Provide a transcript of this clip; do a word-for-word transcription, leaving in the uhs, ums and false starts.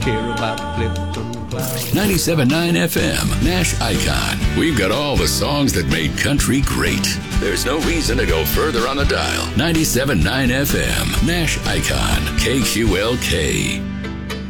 Care about Clifton Cloud. ninety-seven point nine F M, Nash Icon. We've got all the songs that made country great. There's no reason to go further on the dial. ninety-seven point nine F M, Nash Icon, K Q L K.